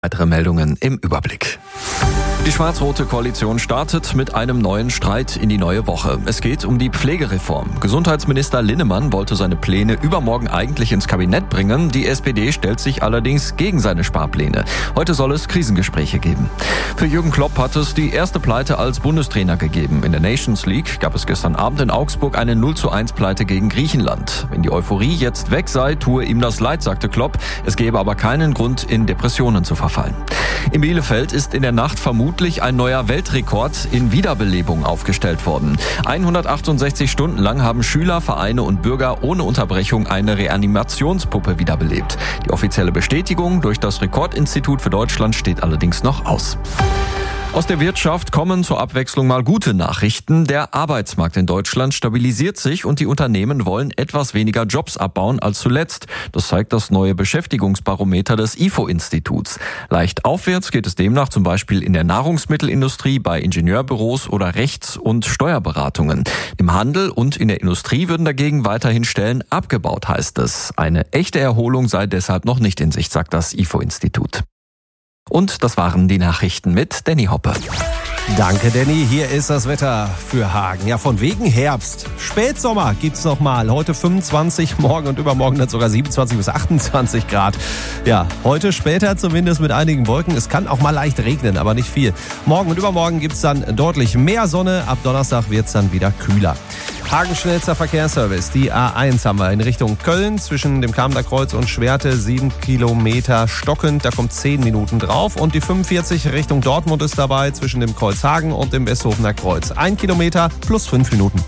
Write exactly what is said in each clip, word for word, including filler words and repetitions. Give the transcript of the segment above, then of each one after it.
Weitere Meldungen im Überblick. Die schwarz-rote Koalition startet mit einem neuen Streit in die neue Woche. Es geht um die Pflegereform. Gesundheitsminister Linnemann wollte seine Pläne übermorgen eigentlich ins Kabinett bringen. Die S P D stellt sich allerdings gegen seine Sparpläne. Heute soll es Krisengespräche geben. Für Jürgen Klopp hat es die erste Pleite als Bundestrainer gegeben. In der Nations League gab es gestern Abend in Augsburg eine null zu eins Pleite gegen Griechenland. Wenn die Euphorie jetzt weg sei, tue ihm das leid, sagte Klopp. Es gäbe aber keinen Grund, in Depressionen zu verfallen. In Bielefeld ist in der Nacht vermutlich ein neuer Weltrekord in Wiederbelebung aufgestellt worden. hundertachtundsechzig Stunden lang haben Schüler, Vereine und Bürger ohne Unterbrechung eine Reanimationspuppe wiederbelebt. Die offizielle Bestätigung durch das Rekordinstitut für Deutschland steht allerdings noch aus. Aus der Wirtschaft kommen zur Abwechslung mal gute Nachrichten. Der Arbeitsmarkt in Deutschland stabilisiert sich und die Unternehmen wollen etwas weniger Jobs abbauen als zuletzt. Das zeigt das neue Beschäftigungsbarometer des I F O-Instituts. Leicht aufwärts geht es demnach zum Beispiel in der Nahrungsmittelindustrie, bei Ingenieurbüros oder Rechts- und Steuerberatungen. Im Handel und in der Industrie würden dagegen weiterhin Stellen abgebaut, heißt es. Eine echte Erholung sei deshalb noch nicht in Sicht, sagt das I F O-Institut. Und das waren die Nachrichten mit Danny Hoppe. Danke, Danny. Hier ist das Wetter für Hagen. Ja, von wegen Herbst. Spätsommer gibt's noch mal. Heute fünfundzwanzig, morgen und übermorgen dann sogar siebenundzwanzig bis achtundzwanzig Grad. Ja, heute später zumindest mit einigen Wolken. Es kann auch mal leicht regnen, aber nicht viel. Morgen und übermorgen gibt's dann deutlich mehr Sonne. Ab Donnerstag wird's dann wieder kühler. Hagen schnellster Verkehrsservice. Die A eins haben wir in Richtung Köln zwischen dem Kamener Kreuz und Schwerte. Sieben Kilometer stockend. Da kommt zehn Minuten drauf. Und die fünfundvierzig Richtung Dortmund ist dabei zwischen dem Kreuz Hagen und dem Westhofener Kreuz. Ein Kilometer plus fünf Minuten.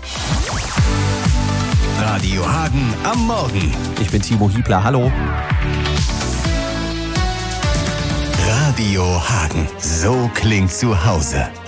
Radio Hagen am Morgen. Ich bin Timo Hiebler. Hallo. Radio Hagen. So klingt zu Hause.